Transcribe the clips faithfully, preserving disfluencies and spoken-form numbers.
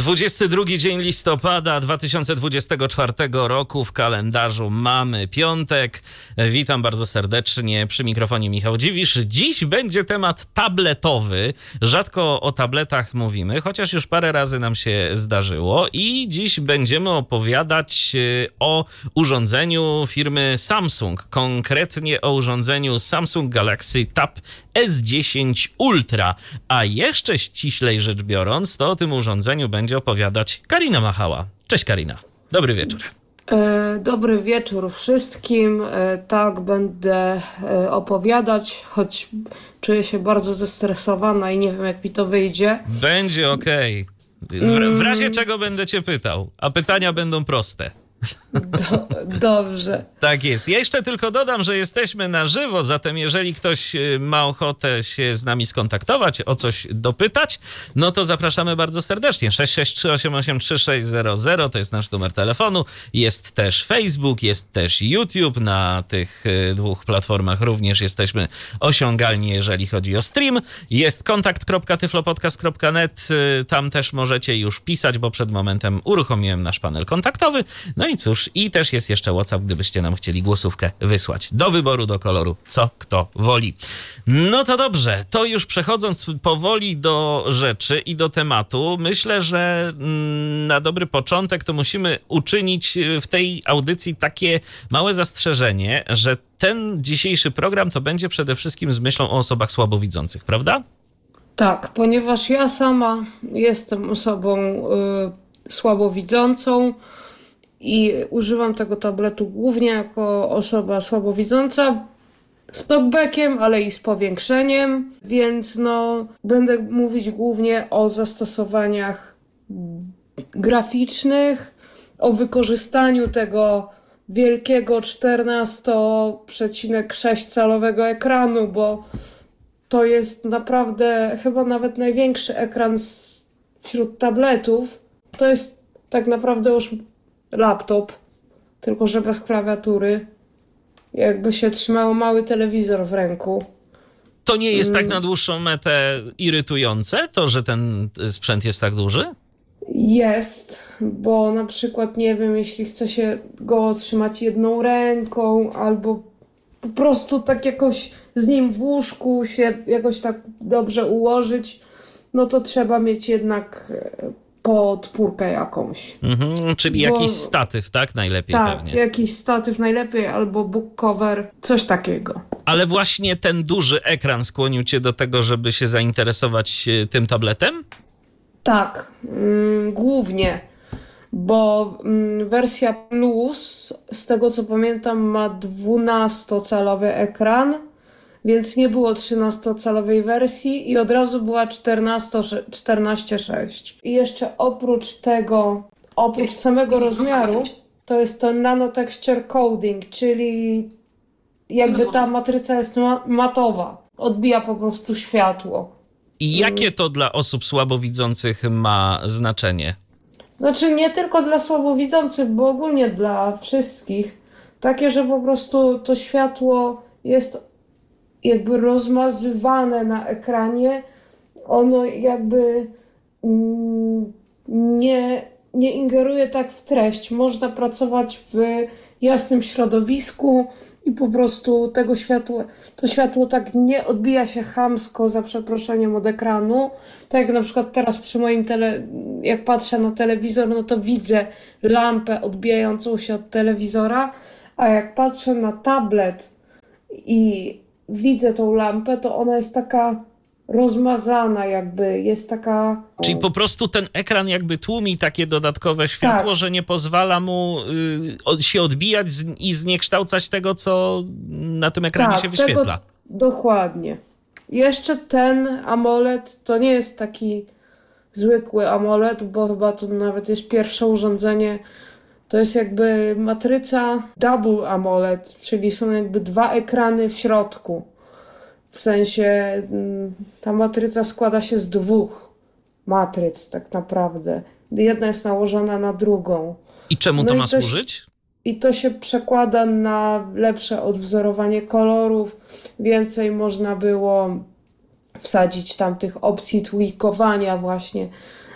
dwudziesty drugi dzień listopada dwa tysiące dwudziestego czwartego roku w kalendarzu mamy piątek. Witam bardzo serdecznie, przy mikrofonie Michał Dziwisz. Dziś będzie temat tabletowy. Rzadko o tabletach mówimy, chociaż już parę razy nam się zdarzyło i dziś będziemy opowiadać o urządzeniu firmy Samsung, konkretnie o urządzeniu Samsung Galaxy Tab S dziesięć Ultra, a jeszcze ściślej rzecz biorąc, to o tym urządzeniu będzie opowiadać Karina Machała. Cześć Karina, dobry wieczór. E, dobry wieczór wszystkim. E, tak, będę e, opowiadać, choć czuję się bardzo zestresowana i nie wiem, jak mi to wyjdzie. Będzie okej. W, w razie czego będę cię pytał, a pytania będą proste. Do, dobrze. Tak jest. Ja jeszcze tylko dodam, że jesteśmy na żywo, zatem jeżeli ktoś ma ochotę się z nami skontaktować, o coś dopytać, no to zapraszamy bardzo serdecznie. sześć sześć trzy osiem osiem trzy sześć zero zero to jest nasz numer telefonu. Jest też Facebook, jest też YouTube. Na tych dwóch platformach również jesteśmy osiągalni, jeżeli chodzi o stream. Jest kontakt kropka tyflopodcast kropka net. Tam też możecie już pisać, bo przed momentem uruchomiłem nasz panel kontaktowy. No i cóż, i też jest jeszcze WhatsApp, gdybyście nam chcieli głosówkę wysłać. Do wyboru, do koloru, co kto woli. No to dobrze, to już przechodząc powoli do rzeczy i do tematu, myślę, że na dobry początek to musimy uczynić w tej audycji takie małe zastrzeżenie, że ten dzisiejszy program to będzie przede wszystkim z myślą o osobach słabowidzących, prawda? Tak, ponieważ ja sama jestem osobą y, słabowidzącą, i używam tego tabletu głównie jako osoba słabowidząca z talkbackiem, ale i z powiększeniem, więc no będę mówić głównie o zastosowaniach graficznych, o wykorzystaniu tego wielkiego czternaście przecinek sześć calowego ekranu, bo to jest naprawdę chyba nawet największy ekran z, wśród tabletów. To jest tak naprawdę już laptop, tylko że bez klawiatury. Jakby się trzymało mały telewizor w ręku. To nie jest tak na dłuższą metę irytujące, to, że ten sprzęt jest tak duży? Jest, bo na przykład, nie wiem, jeśli chce się go trzymać jedną ręką, albo po prostu tak jakoś z nim w łóżku się jakoś tak dobrze ułożyć, no to trzeba mieć jednak podpórkę jakąś. Mhm, czyli bo, jakiś statyw, tak? Najlepiej tak, pewnie. Tak, jakiś statyw najlepiej, albo book cover, coś takiego. Ale właśnie ten duży ekran skłonił cię do tego, żeby się zainteresować tym tabletem? Tak, mm, głównie, bo mm, wersja Plus, z tego co pamiętam, ma dwunastocalowy ekran, więc nie było trzynastocalowej wersji i od razu była czternaście sześć. I jeszcze oprócz tego, oprócz samego rozmiaru, to jest to nanotexture coding, czyli jakby ta matryca jest ma- matowa. Odbija po prostu światło. I jakie to dla osób słabowidzących ma znaczenie? Znaczy nie tylko dla słabowidzących, bo ogólnie dla wszystkich. Takie, że po prostu to światło jest jakby rozmazywane na ekranie, ono jakby nie, nie ingeruje tak w treść. Można pracować w jasnym środowisku i po prostu tego światła, to światło tak nie odbija się chamsko, za przeproszeniem, od ekranu. Tak jak na przykład teraz przy moim tele, jak patrzę na telewizor, no to widzę lampę odbijającą się od telewizora, a jak patrzę na tablet i widzę tą lampę, to ona jest taka rozmazana jakby, jest taka... Czyli po prostu ten ekran jakby tłumi takie dodatkowe światło, tak, że nie pozwala mu y, się odbijać z, i zniekształcać tego, co na tym ekranie tak, się wyświetla. Tego, dokładnie. Jeszcze ten AMOLED to nie jest taki zwykły AMOLED, bo chyba to nawet jest pierwsze urządzenie. To jest jakby matryca Double AMOLED, czyli są jakby dwa ekrany w środku. W sensie ta matryca składa się z dwóch matryc tak naprawdę. Jedna jest nałożona na drugą. I czemu no to i ma to służyć? Się, I to się przekłada na lepsze odwzorowanie kolorów. Więcej można było wsadzić tam tych opcji tweakowania właśnie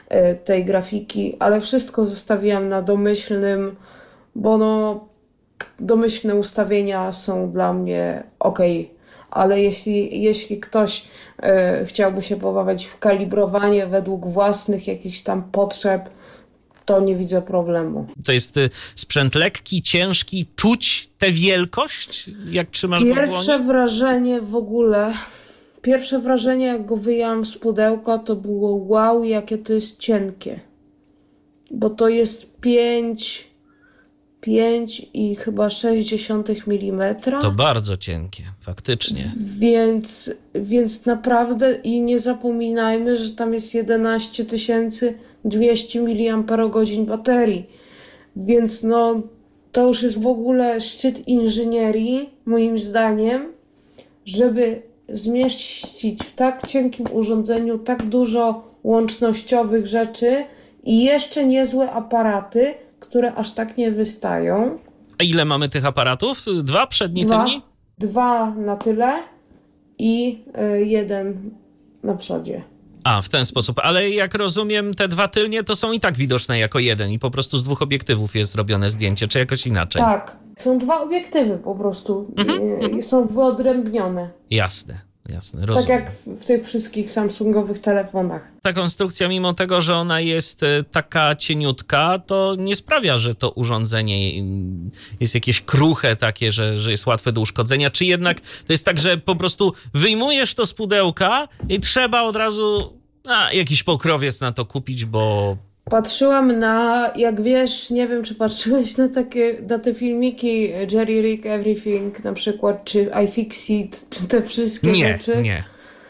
e, tej grafiki, ale wszystko zostawiłam na domyślnym, bo no domyślne ustawienia są dla mnie ok. Ale jeśli, jeśli ktoś e, chciałby się pobawić w kalibrowanie według własnych jakichś tam potrzeb, to nie widzę problemu. To jest y, sprzęt lekki, ciężki, czuć tę wielkość, jak trzymasz go w dłoni? Pierwsze wrażenie w ogóle, pierwsze wrażenie jak go wyjęłam z pudełka, to było wow, jakie to jest cienkie. Bo to jest pięć, pięć i chyba sześć dziesiątych milimetra. To bardzo cienkie, faktycznie. Więc, więc naprawdę i nie zapominajmy, że tam jest jedenaście tysięcy dwieście miliamperogodzin baterii. Więc no to już jest w ogóle szczyt inżynierii, moim zdaniem, żeby zmieścić w tak cienkim urządzeniu tak dużo łącznościowych rzeczy i jeszcze niezłe aparaty, które aż tak nie wystają. A ile mamy tych aparatów? Dwa? Przedni, Dwa, tylni? dwa na tyle i y, jeden na przodzie. A, w ten sposób. Ale jak rozumiem, te dwa tylnie to są i tak widoczne jako jeden i po prostu z dwóch obiektywów jest zrobione zdjęcie, czy jakoś inaczej? Tak, są dwa obiektywy po prostu. Mhm, y, są wyodrębnione. Jasne. Jasne, Tak rozumiem. jak w tych wszystkich samsungowych telefonach. Ta konstrukcja, mimo tego, że ona jest e, taka cieniutka, to nie sprawia, że to urządzenie mm, jest jakieś kruche takie, że, że jest łatwe do uszkodzenia, czy jednak to jest tak, że po prostu wyjmujesz to z pudełka i trzeba od razu a, jakiś pokrowiec na to kupić, bo... Patrzyłam na, jak wiesz, nie wiem czy patrzyłeś na takie, na te filmiki Jerry Rig Everything na przykład, czy iFixit, czy te wszystkie Nie, rzeczy. nie.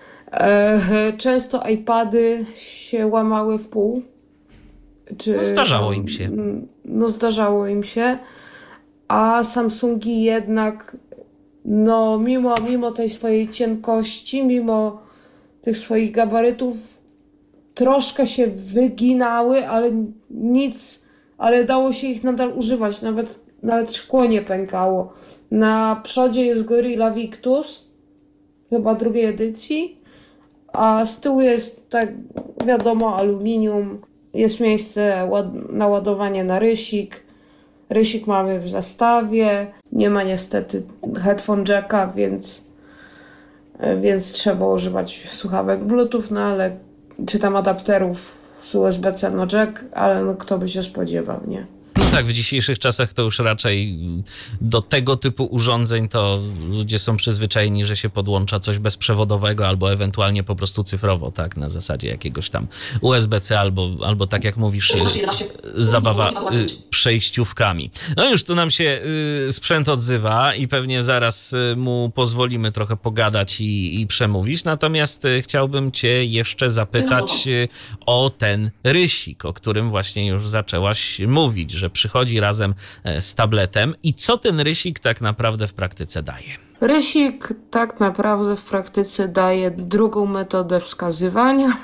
E, często iPady się łamały w pół. Czy, No, zdarzało im się. No zdarzało im się, a Samsungi jednak, no mimo, mimo tej swojej cienkości, mimo tych swoich gabarytów, troszkę się wyginały, ale nic, ale dało się ich nadal używać, nawet, nawet szkło nie pękało. Na przodzie jest Gorilla Victus, chyba drugiej edycji, a z tyłu jest, tak wiadomo, aluminium, jest miejsce ład- na ładowanie na rysik. Rysik mamy w zestawie, nie ma niestety headphone jacka, więc, więc trzeba używać słuchawek Bluetooth, no ale czy tam adapterów z U S B C na jack, ale no kto by się spodziewał, nie? No tak, w dzisiejszych czasach to już raczej do tego typu urządzeń to ludzie są przyzwyczajeni, że się podłącza coś bezprzewodowego albo ewentualnie po prostu cyfrowo, tak, na zasadzie jakiegoś tam U S B C albo, albo tak jak mówisz, zabawa y, przejściówkami. No już tu nam się y, sprzęt odzywa i pewnie zaraz y, mu pozwolimy trochę pogadać i, i przemówić, natomiast y, chciałbym cię jeszcze zapytać y, o ten rysik, o którym właśnie już zaczęłaś mówić, że przychodzi razem z tabletem i co ten rysik tak naprawdę w praktyce daje? Rysik tak naprawdę w praktyce daje drugą metodę wskazywania.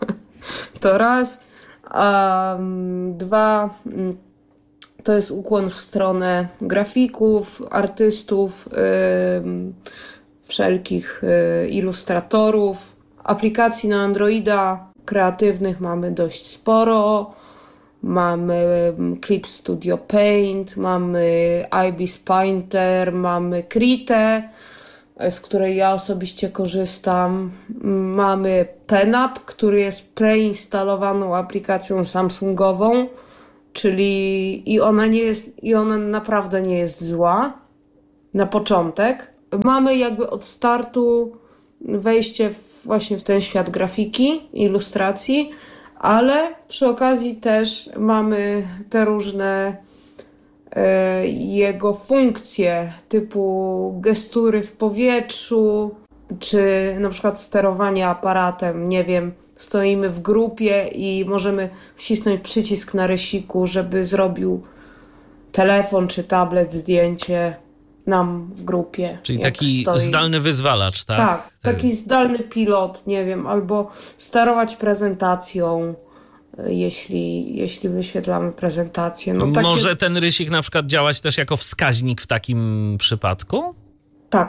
To raz. A dwa, to jest ukłon w stronę grafików, artystów, yy, wszelkich yy, ilustratorów. Aplikacji na Androida kreatywnych mamy dość sporo. Mamy Clip Studio Paint, mamy Ibis Painter, mamy Krite, z której ja osobiście korzystam. Mamy PenUp, który jest preinstalowaną aplikacją samsungową, czyli i ona nie jest, i ona naprawdę nie jest zła na początek. Mamy jakby od startu wejście w, właśnie w ten świat grafiki, ilustracji, ale przy okazji też mamy te różne e, jego funkcje typu gestury w powietrzu, czy na przykład sterowanie aparatem, nie wiem, stoimy w grupie i możemy wcisnąć przycisk na rysiku, żeby zrobił telefon czy tablet zdjęcie nam w grupie. Czyli taki stoi. zdalny wyzwalacz, tak? Tak, taki zdalny pilot, nie wiem, albo sterować prezentacją, jeśli, jeśli wyświetlamy prezentację. No, takie... Może ten rysik na przykład działać też jako wskaźnik w takim przypadku? Tak,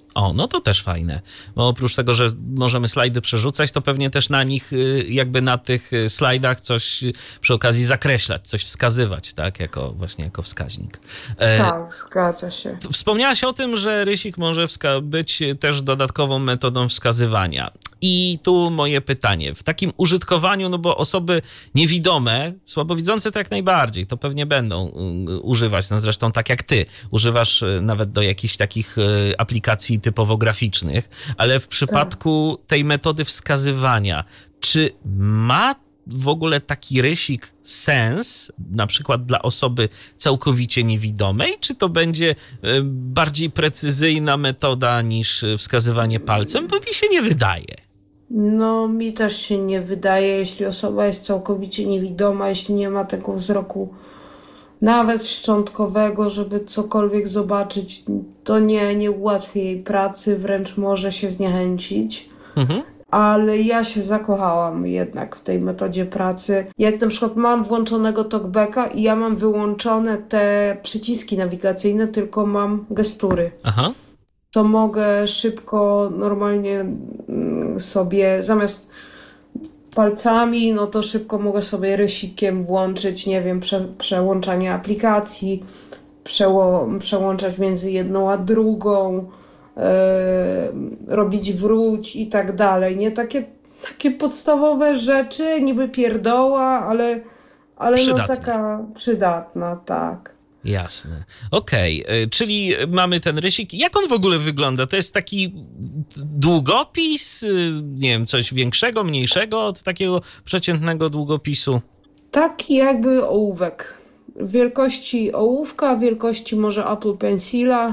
O, no to też fajne, bo oprócz tego, że możemy slajdy przerzucać, to pewnie też na nich, y, jakby na tych y, slajdach coś y, przy okazji zakreślać, coś wskazywać, tak, jako właśnie jako wskaźnik. E, Tak, zgadza się. Wspomniałaś o tym, że rysik może wska- być też dodatkową metodą wskazywania. I tu moje pytanie. W takim użytkowaniu, no bo osoby niewidome, słabowidzące to jak najbardziej, to pewnie będą y, używać. No zresztą tak jak ty, używasz y, nawet do jakichś takich y, aplikacji typowo graficznych, ale w przypadku tej metody wskazywania, czy ma w ogóle taki rysik sens, na przykład dla osoby całkowicie niewidomej, czy to będzie y, bardziej precyzyjna metoda niż wskazywanie palcem? Bo mi się nie wydaje. No, mi też się nie wydaje, jeśli osoba jest całkowicie niewidoma, jeśli nie ma tego wzroku nawet szczątkowego, żeby cokolwiek zobaczyć, to nie, nie ułatwi jej pracy, wręcz może się zniechęcić. Mhm. Ale ja się zakochałam jednak w tej metodzie pracy. Jak na przykład mam włączonego talkbacka i ja mam wyłączone te przyciski nawigacyjne, tylko mam gestury. Aha. To mogę szybko, normalnie sobie, zamiast palcami, no to szybko mogę sobie rysikiem włączyć, nie wiem, prze, przełączanie aplikacji, przeło, przełączać między jedną a drugą, yy, robić wróć i tak dalej. Nie takie, takie podstawowe rzeczy, niby pierdoła, ale, ale no Przydatne. taka przydatna, tak. Jasne. Okej, okay. Czyli mamy ten rysik. Jak on w ogóle wygląda? To jest taki długopis, nie wiem, coś większego, mniejszego od takiego przeciętnego długopisu? Taki jakby ołówek. Wielkości ołówka, wielkości może Apple Pencila.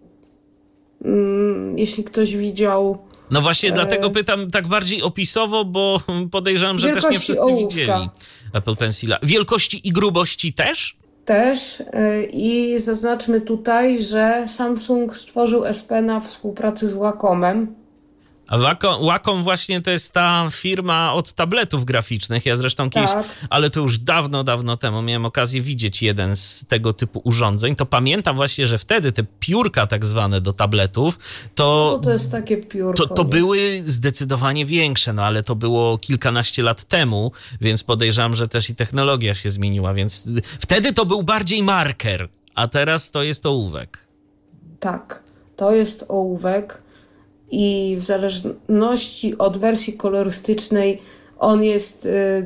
Mm, jeśli ktoś widział. No właśnie, e... dlatego pytam tak bardziej opisowo, bo podejrzewam, że wielkości też nie wszyscy ołówka. widzieli Apple Pencila. Wielkości i grubości też? Też i zaznaczmy tutaj, że Samsung stworzył S Pen na współpracy z Wacomem. A Wacom, Wacom właśnie to jest ta firma od tabletów graficznych. Ja zresztą kiedyś, Tak. ale to już dawno, dawno temu miałem okazję widzieć jeden z tego typu urządzeń. To pamiętam właśnie, że wtedy te piórka tak zwane do tabletów, to, To, to jest takie piórko. to, to nie? były zdecydowanie większe, no ale to było kilkanaście lat temu, więc podejrzewam, że też i technologia się zmieniła, więc wtedy to był bardziej marker, a teraz to jest ołówek. Tak, to jest ołówek i w zależności od wersji kolorystycznej on jest, yy,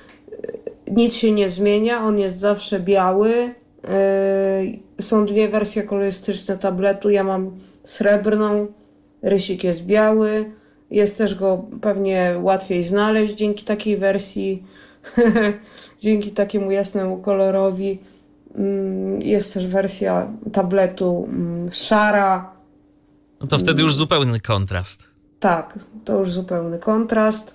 nic się nie zmienia, on jest zawsze biały. Yy, są dwie wersje kolorystyczne tabletu, ja mam srebrną, rysik jest biały, jest też go pewnie łatwiej znaleźć dzięki takiej wersji, dzięki takiemu jasnemu kolorowi. Jest też wersja tabletu szara. No to wtedy już zupełny kontrast. Tak, to już zupełny kontrast.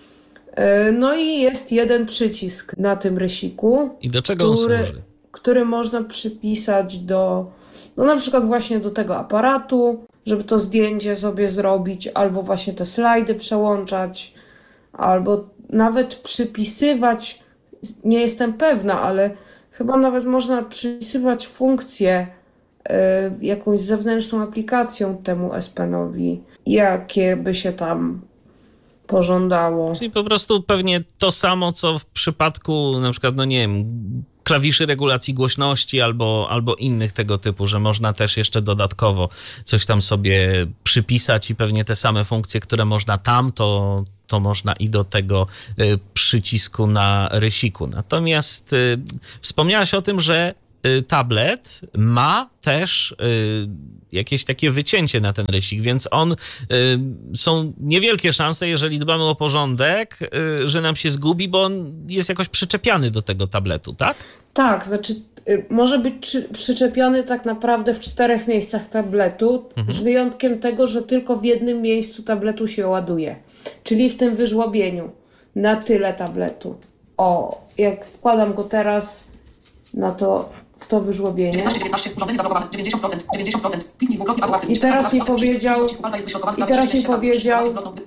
No i jest jeden przycisk na tym rysiku. I do czego on który, służy? który można przypisać do, no na przykład właśnie do tego aparatu, żeby to zdjęcie sobie zrobić, albo właśnie te slajdy przełączać, albo nawet przypisywać, nie jestem pewna, ale chyba nawet można przypisywać funkcję y, jakąś zewnętrzną aplikacją temu S Penowi, jakie by się tam pożądało. Czyli po prostu pewnie to samo, co w przypadku na przykład, no nie wiem, klawiszy regulacji głośności albo, albo innych tego typu, że można też jeszcze dodatkowo coś tam sobie przypisać i pewnie te same funkcje, które można tam, to, to można i do tego y, przycisku na rysiku. Natomiast y, wspomniałaś o tym, że y, tablet ma też y, jakieś takie wycięcie na ten rysik, więc on, y, są niewielkie szanse, jeżeli dbamy o porządek, y, że nam się zgubi, bo on jest jakoś przyczepiany do tego tabletu, tak? Tak, znaczy y, może być przy, przyczepiony tak naprawdę w czterech miejscach tabletu, mhm. z wyjątkiem tego, że tylko w jednym miejscu tabletu się ładuje, czyli w tym wyżłobieniu, na tyle tabletu. O, jak wkładam go teraz na to, w to wyżłobienie. dziewiętnaście, dziewiętnaście, urządzenie zablokowane, dziewięćdziesiąt procent, dziewięćdziesiąt procent, kliknij dwukrotnie, aby I teraz mi powiedział, i teraz mi powiedział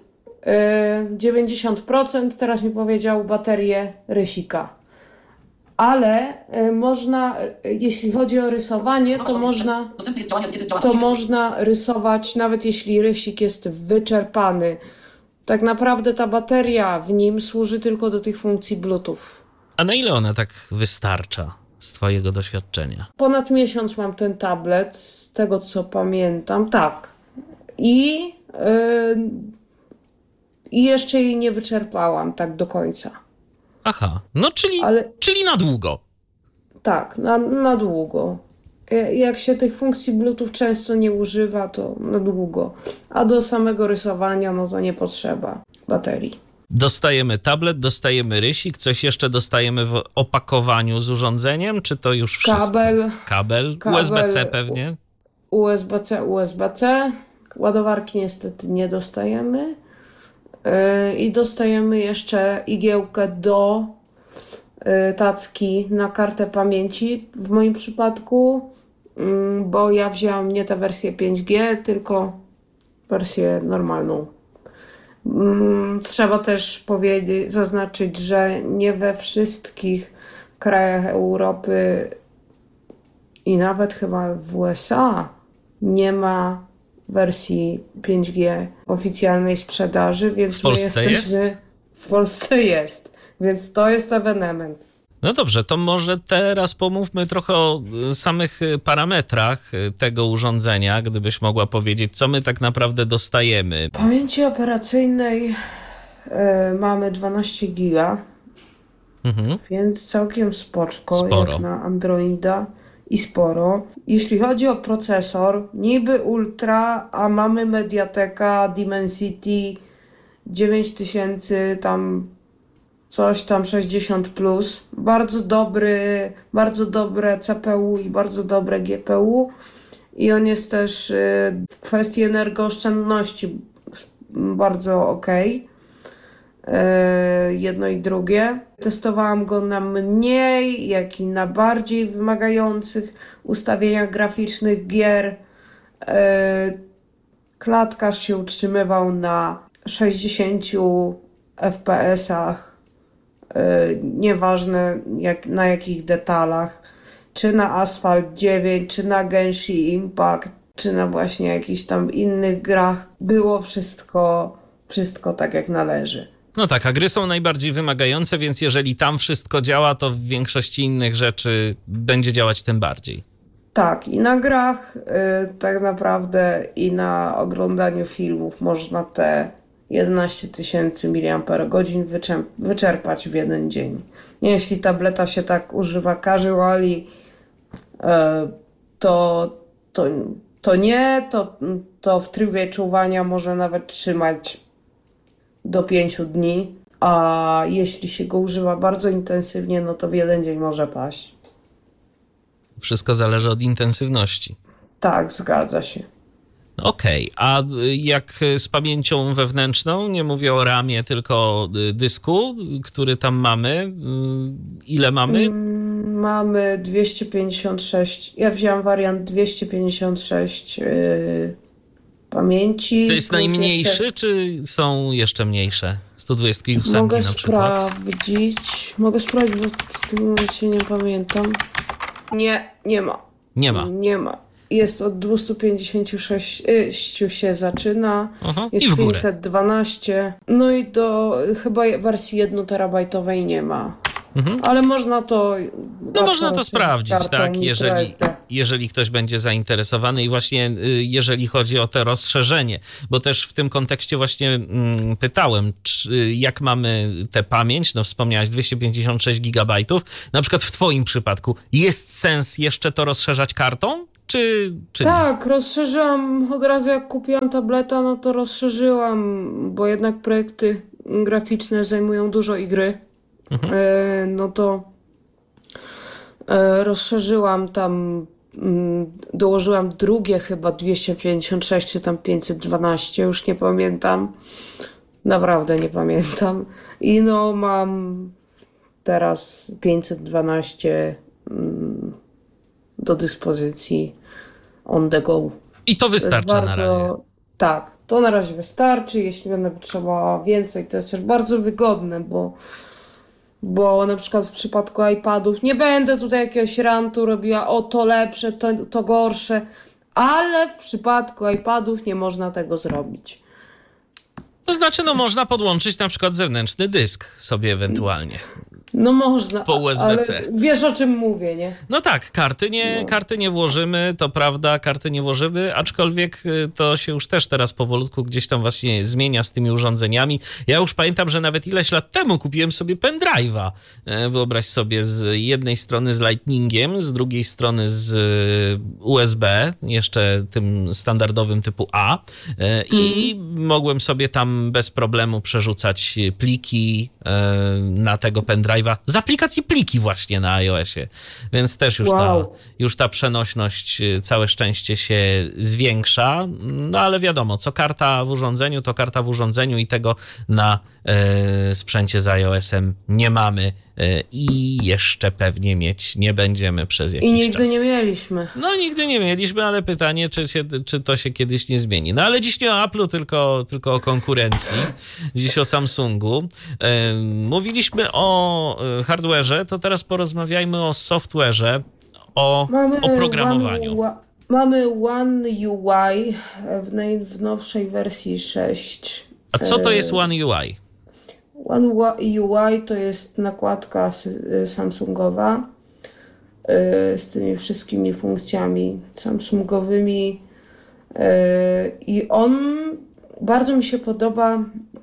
yy, dziewięćdziesiąt procent, teraz mi powiedział baterię rysika. ale y, można, y, jeśli chodzi o rysowanie, to można, Dostępny jest działanie etykiety, działa to guzik jest- można rysować, nawet jeśli rysik jest wyczerpany. Tak naprawdę ta bateria w nim służy tylko do tych funkcji Bluetooth. A na ile ona tak wystarcza z twojego doświadczenia? Ponad miesiąc mam ten tablet, z tego co pamiętam, tak. I, yy, i jeszcze jej nie wyczerpałam tak do końca. Aha, no czyli, Ale czyli na długo. tak, na, na długo. Ja- Jak się tych funkcji Bluetooth często nie używa, to na długo. A do samego rysowania, no to nie potrzeba baterii. Dostajemy tablet, dostajemy rysik, coś jeszcze dostajemy w opakowaniu z urządzeniem, czy to już wszystko? Kabel, Kabel, Kabel, U S B C pewnie. U S B C, U S B C. Ładowarki niestety nie dostajemy. Yy, I dostajemy jeszcze igiełkę do yy, tacki na kartę pamięci w moim przypadku, yy, bo ja wzięłam nie tę wersję pięć G, tylko wersję normalną. Yy, Trzeba też powiedzieć, zaznaczyć, że nie we wszystkich krajach Europy i nawet chyba w U S A nie ma wersji pięć G oficjalnej sprzedaży, więc W Polsce my jesteśmy... jest? W Polsce jest, więc to jest ewenement. No dobrze, to może teraz pomówmy trochę o y, samych y, parametrach y, tego urządzenia, gdybyś mogła powiedzieć, co my tak naprawdę dostajemy. Pamięci operacyjnej e, mamy dwanaście giga, Mhm. więc całkiem spoczko, Sporo. jak na Androida i sporo. Jeśli chodzi o procesor, niby ultra, a mamy Mediateka Dimensity dziewięć tysięcy, tam coś tam sześćdziesiąt plus. Bardzo dobry, bardzo dobre C P U i bardzo dobre G P U. I on jest też y, w kwestii energooszczędności bardzo ok. Jedno i drugie. Testowałam go na mniej, jak i na bardziej wymagających ustawieniach graficznych gier. E, Klatkarz się utrzymywał na sześćdziesięciu F P S-ach, e, nieważne jak, na jakich detalach, czy na Asphalt dziewięć, czy na Genshin Impact, czy na właśnie jakichś tam innych grach. Było wszystko, wszystko tak jak należy. No tak, a gry są najbardziej wymagające, więc jeżeli tam wszystko działa, to w większości innych rzeczy będzie działać tym bardziej. Tak, i na grach y, tak naprawdę i na oglądaniu filmów można te jedenaście tysięcy miliamperów wyczerp- wyczerpać w jeden dzień. Jeśli tableta się tak używa casually, y, to, to, to nie, to, to w trybie czuwania może nawet trzymać do pięciu dni, a jeśli się go używa bardzo intensywnie, no to w jeden dzień może paść. Wszystko zależy od intensywności. Tak, zgadza się. Okej, a y, jak z pamięcią wewnętrzną? Nie mówię o ramie, tylko o y, dysku, y, który tam mamy. Y, Ile mamy? Mm, Mamy dwieście pięćdziesiąt sześć. Ja wziąłem wariant dwieście pięćdziesiąt sześć yy, pamięci. To jest plus najmniejszy, jeszcze- czy są jeszcze mniejsze? sto dwadzieścia osiem Mogę na przykład. sprawdzić. Mogę sprawdzić, bo w tym momencie nie pamiętam. Nie, nie ma. Nie ma. Nie ma. Jest od dwieście pięćdziesiąt sześć yy, się zaczyna. Aha, Jest i w górę. pięćset dwanaście. No i do chyba wersji jednoterabajtowej nie ma. Mhm. Ale można to... No można to sprawdzić, tak, jeżeli, S D. jeżeli ktoś będzie zainteresowany i właśnie y, jeżeli chodzi o to rozszerzenie, bo też w tym kontekście właśnie mm, pytałem, czy, jak mamy tę pamięć, no wspomniałeś dwieście pięćdziesiąt sześć gigabajtów, na przykład w twoim przypadku jest sens jeszcze to rozszerzać kartą, czy, czy nie? Tak, rozszerzyłam od razu jak kupiłam tableta, no to rozszerzyłam, bo jednak projekty graficzne zajmują dużo i gry. Mhm. E, no to e, rozszerzyłam tam, mm, dołożyłam drugie chyba dwieście pięćdziesiąt sześć czy tam pięćset dwanaście, już nie pamiętam. Naprawdę nie pamiętam. I no mam teraz pięćset dwanaście mm, do dyspozycji on the go. I to To jest wystarcza bardzo, na razie. Tak, to na razie wystarczy. Jeśli będę potrzebowała więcej, to jest też bardzo wygodne, bo Bo na przykład w przypadku iPadów nie będę tutaj jakiegoś rantu robiła, o to lepsze, to, to gorsze, ale w przypadku iPadów nie można tego zrobić. To znaczy, no można podłączyć na przykład zewnętrzny dysk sobie ewentualnie. No można, Po U S B C. ale wiesz o czym mówię, nie? No tak, karty nie, No. karty nie włożymy, to prawda, karty nie włożymy, aczkolwiek y, to się już też teraz powolutku gdzieś tam właśnie zmienia z tymi urządzeniami. Ja już pamiętam, że nawet ileś lat temu kupiłem sobie pendrive'a. E, Wyobraź sobie, z jednej strony z Lightningiem, z drugiej strony z y, U S B, jeszcze tym standardowym typu A, e, i mogłem sobie tam bez problemu przerzucać pliki e, na tego pendrive'a z aplikacji pliki właśnie na iOSie, więc też już, Wow. ta, już ta przenośność, y, całe szczęście się zwiększa, no ale wiadomo, co karta w urządzeniu, to karta w urządzeniu i tego na y, sprzęcie z iOS-em nie mamy y, i jeszcze pewnie mieć nie będziemy przez jakiś I nigdy czas. nie mieliśmy. No nigdy nie mieliśmy, ale pytanie, czy, się, czy to się kiedyś nie zmieni. No ale dziś nie o Apple'u, tylko, tylko o konkurencji. Dziś o Samsungu. Ym, Mówiliśmy o y, hardware'ze, to teraz porozmawiajmy o software'ze, o oprogramowaniu. One, mamy One U I w, naj, w nowszej wersji sześć. A co to jest One U I? One U I to jest nakładka sy- samsungowa y, z tymi wszystkimi funkcjami samsungowymi y, i on bardzo mi się podoba,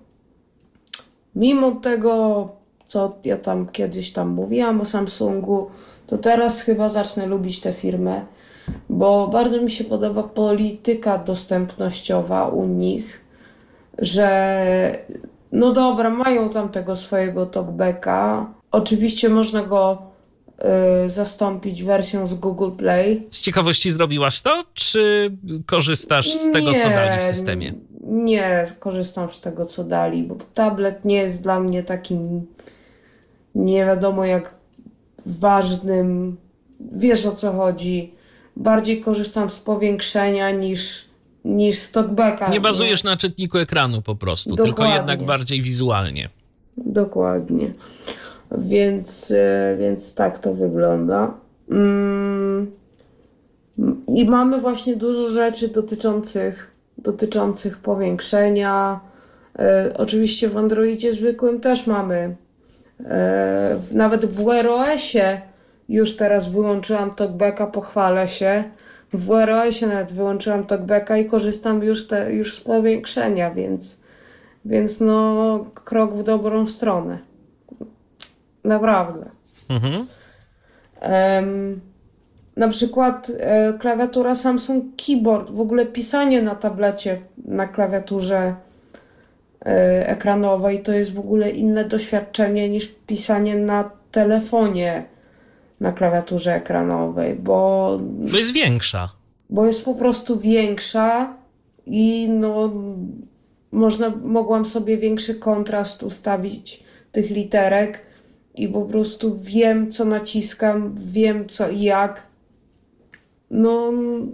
mimo tego, co ja tam kiedyś tam mówiłam o Samsungu, to teraz chyba zacznę lubić tę firmę, bo bardzo mi się podoba polityka dostępnościowa u nich, że no dobra, mają tam tego swojego talkbacka. Oczywiście można go y, zastąpić wersją z Google Play. Z ciekawości zrobiłaś to, czy korzystasz z tego, co dali w systemie? Nie, korzystam z tego, co dali, bo tablet nie jest dla mnie takim nie wiadomo jak ważnym. Wiesz, o co chodzi. Bardziej korzystam z powiększenia niż, niż z talkbacka. Nie bazujesz na czytniku ekranu po prostu, Dokładnie. tylko jednak bardziej wizualnie. Dokładnie. Więc, e, więc tak to wygląda. Mm. I mamy właśnie dużo rzeczy dotyczących, dotyczących powiększenia. E, oczywiście w Androidzie zwykłym też mamy. E, nawet w Wear O S-ie już teraz wyłączyłam talkbacka, pochwalę się. W Wear O S-ie nawet wyłączyłam talkbacka i korzystam już, te, już z powiększenia, więc, więc no krok w dobrą stronę. Naprawdę. Mhm. Em, na przykład e, klawiatura Samsung Keyboard, w ogóle pisanie na tablecie, na klawiaturze e, ekranowej to jest w ogóle inne doświadczenie niż pisanie na telefonie na klawiaturze ekranowej, bo, Bo jest większa. bo jest po prostu większa i no można, mogłam sobie większy kontrast ustawić tych literek i po prostu wiem, co naciskam, wiem, co i jak. No,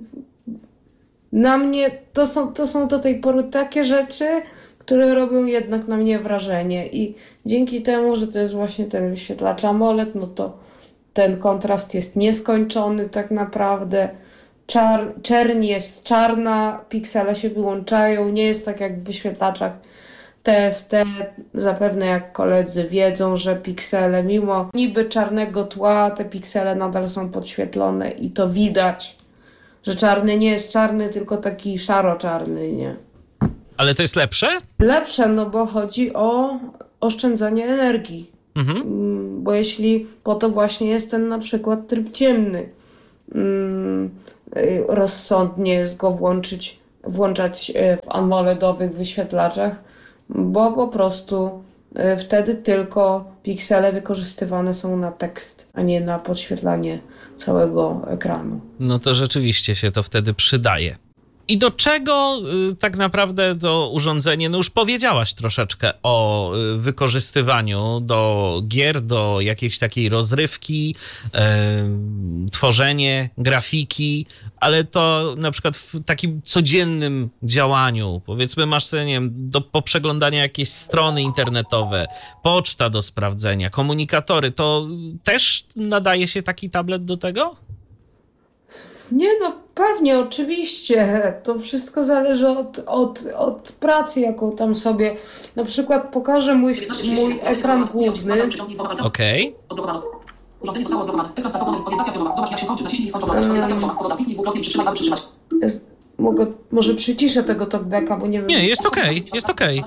na mnie to są, to są do tej pory takie rzeczy, które robią jednak na mnie wrażenie i dzięki temu, że to jest właśnie ten wyświetlacz AMOLED, no to ten kontrast jest nieskończony tak naprawdę. Czar, czerń jest czarna, piksele się wyłączają, nie jest tak jak w wyświetlaczach T F T. Zapewne jak koledzy wiedzą, że piksele mimo niby czarnego tła, te piksele nadal są podświetlone i to widać, że czarny nie jest czarny, tylko taki szaro-czarny, nie? Ale to jest lepsze? Lepsze, no bo chodzi o oszczędzanie energii. Mhm. Mm, Bo jeśli po to właśnie jest ten na przykład tryb ciemny, mm, y, rozsądnie jest go włączyć, włączać y, w AMOLEDowych wyświetlaczach, bo po prostu y, wtedy tylko piksele wykorzystywane są na tekst, a nie na podświetlanie całego ekranu. No to rzeczywiście się to wtedy przydaje. I do czego y, tak naprawdę to urządzenie, no już powiedziałaś troszeczkę o y, wykorzystywaniu do gier, do jakiejś takiej rozrywki, y, tworzenie grafiki, ale to na przykład w takim codziennym działaniu, powiedzmy masz sobie, nie wiem, do poprzeglądania jakieś strony internetowe, poczta do sprawdzenia, komunikatory, to też nadaje się taki tablet do tego? Nie no, pewnie, oczywiście. To wszystko zależy od, od, od pracy, jaką tam sobie... Na przykład pokażę mój, mój ekran główny. Okej. Odblokowano. Urządzenie zostało odblokowane. Ekran startowy. Orientacja pionowa. Zobacz jak się kończy. Naciśnij skończone. Orientacja pionowa. Pogoda. Kliknij dwukrotnie. Przytrzymaj, aby przytrzymać. Jest, mogę, może przyciszę tego talkbacka, bo nie wiem... Nie, jest okej, jest okej.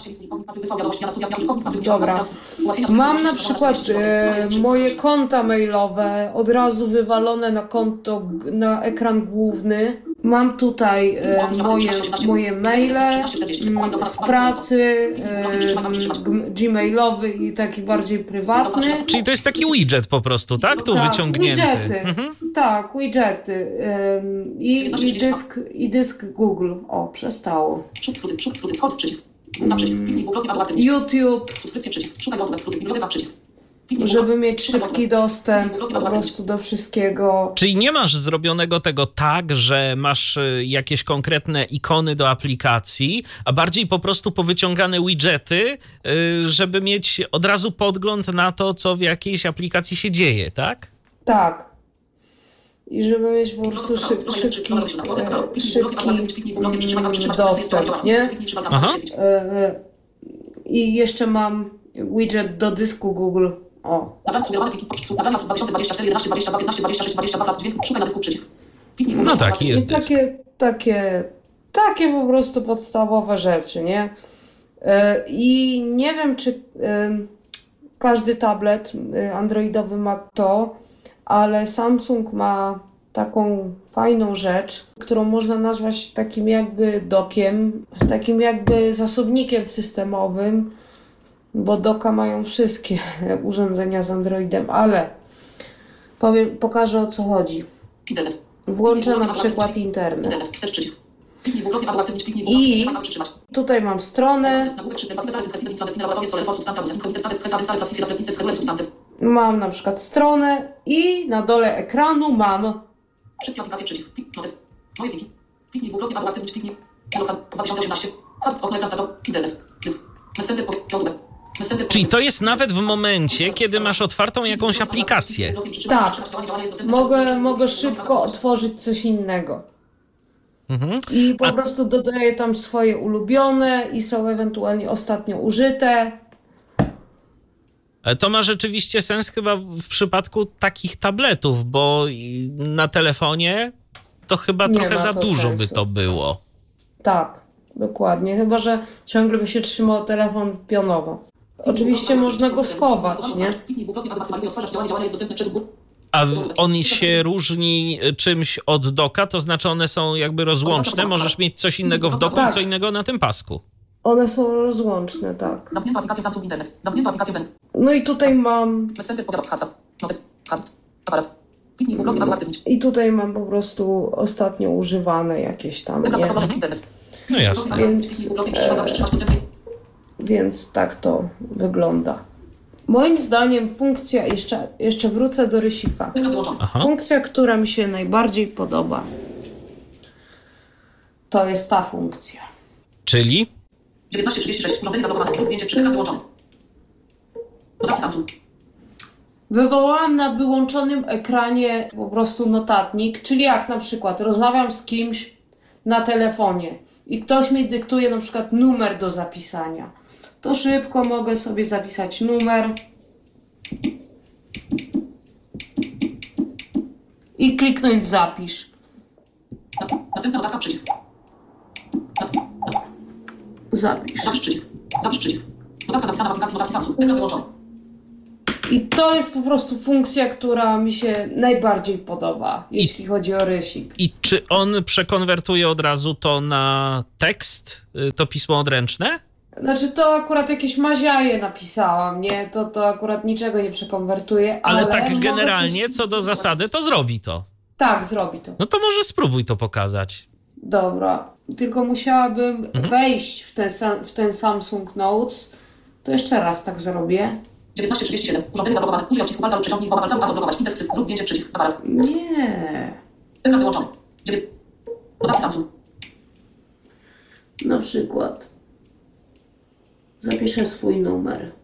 Dobra. Mam na przykład e, moje konta mailowe od razu wywalone na konto, na ekran główny. Mam tutaj e, moje, moje maile m, z pracy, e, gmailowy i taki bardziej prywatny. Czyli to jest taki widget po prostu, tak? Tu Tak, wyciągnięty. widgety. Mhm. Tak, widgety. Ym, i, i, dysk, I dysk Google. O, przestało. Szuk, skróty, szuk, skróty, wschód, przycisk. Główna przycisk. Kliknij dwukrotnie, aby uaktywnić. YouTube, Subskrypcje, przycisk. Szukaj web, skróty, biblioteka, przycisk. Kliknij żeby dwukrotnie. mieć szybki dostęp po prostu do wszystkiego. Czyli nie masz zrobionego tego tak, że masz y, jakieś konkretne ikony do aplikacji, a bardziej po prostu powyciągane widgety, y, żeby mieć od razu podgląd na to, co w jakiejś aplikacji się dzieje, tak? Tak. I żeby mieć po prostu szyb, szybki, e, szybki mm, dostęp, nie? Aha. E, I jeszcze mam widget do dysku Google. O. Nagranie sugerowane pliki. Nagrania dwa tysiące dwadzieścia cztery, jedenaście, dwadzieścia dwa, piętnaście, dwadzieścia sześć, dwadzieścia dwa, fraz dźwięk. Szukaj na dysku, przycisk. Kliknij No dwukrotnie, taki aby jest I dysk. takie, takie, takie po prostu podstawowe rzeczy, nie? E, I nie wiem, czy e, każdy tablet e, androidowy ma to, ale Samsung ma taką fajną rzecz, którą można nazwać takim jakby dokiem, takim jakby zasobnikiem systemowym, bo doka mają wszystkie urządzenia z Androidem, ale powiem, pokażę o co chodzi. Internet. Włączę na przykład internet. Internet. Wstecz przycisk. Kliknij dwukrotnie, aby uaktywnić. Kliknij I- dwukrotnie, przytrzymaj, aby przytrzymać. Tutaj mam stronę, Proces nagłówek, szybkie, dwa tysiące sesji, sesji, laboratorie, solar, for, substancja, uzem, komitet, status, kres, adres, adres, adres, adres, adres, substances. mam na przykład stronę i na dole ekranu mam Wszystkie aplikacje, przycisk. Klik, notes. Moje pliki. Kliknij dwukrotnie, aby uaktywnić. Kliknij. Dialog dwa tysiące osiemnaście. Hard, okno, ekran startowy. Internet. Dysk. Messenger, powie, YouTube. Messenger, Czyli powie- to jest nawet w momencie, kiedy masz otwartą jakąś aplikację. tak, mogę, mogę szybko otworzyć coś innego. Mhm. I po A- prostu dodaję tam swoje ulubione i są ewentualnie ostatnio użyte. Ale to ma rzeczywiście sens chyba w przypadku takich tabletów, bo i na telefonie to chyba Nie trochę ma za to dużo by sensu. to było. Tak, dokładnie. Chyba że ciągle by się trzymał telefon pionowo. Oczywiście można go schować, nie? Kliknij dwukrotnie, aby maksymalnie odtwarzacz działania. Działanie jest dostępne przez Google. A w- on się różni czymś od doka, to znaczy one są jakby rozłączne, możesz mieć coś innego w doku i Tak. co innego na tym pasku. One są rozłączne, tak. Zamknięto aplikację Samsung Internet. Zamknięto aplikację Ben. No i tutaj mam, Messenger, powiadok, WhatsApp. Notes. Hard. Aparat. Kliknij dwukrotnie, aby uaktywnić. i tutaj mam po prostu ostatnio używane jakieś tam, Ekran nie? startowy. Internet. No jasne. Więc, Kliknij dwukrotnie, przytrzymaj, aby przytrzymać dostępnie. Więc tak to wygląda. Moim zdaniem funkcja, jeszcze, jeszcze wrócę do rysika. Ekran wyłączony. Aha. Funkcja, która mi się najbardziej podoba, to jest ta funkcja. Czyli? dziewiętnaście trzydzieści sześć. Urządzenie zablokowane. Zoom zdjęcie. Przy ekran wyłączony. Notatnik Samsung. Wywołałam na wyłączonym ekranie po prostu notatnik, czyli jak na przykład rozmawiam z kimś na telefonie i ktoś mi dyktuje na przykład numer do zapisania, to szybko mogę sobie zapisać numer i kliknąć zapisz. Nast- Następna notatka. Przycisk. Nast- Zapisz. Zapisz przycisk. Zapisz przycisk. Notatka zapisana w aplikacji Notatnik Samsung. Ekran wyłączony. I to jest po prostu funkcja, która mi się najbardziej podoba, jeśli chodzi o rysik. I czy on przekonwertuje od razu to na tekst, y, to pismo odręczne? Znaczy to akurat jakieś maziaje napisałam, nie? To, to akurat niczego nie przekonwertuje, ale... Ale tak mogę generalnie, coś- co do zasady, to zrobi to. Tak, zrobi to. No to może spróbuj to pokazać. Dobra. tylko musiałabym wejść w ten, sam, w ten Samsung Notes. To jeszcze raz tak zrobię. dziewiętnaście trzydzieści siedem. Urządzenie zablokowane. Użyj odcisku palca lub przeciągnij dwoma palcami, aby odblokować. Intercysk. Zrób zdjęcie przycisk. Aparat. Nie. Ekran wyłączony. dziewięć. Dodatki Samsung. Na przykład zapiszę swój numer.